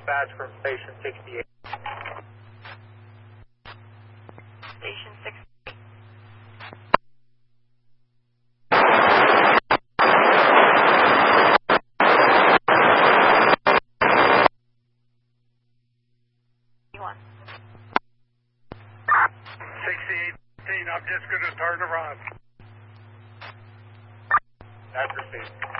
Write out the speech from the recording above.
dispatch from Station 68. Station 6. I'm just going to turn around. That's received.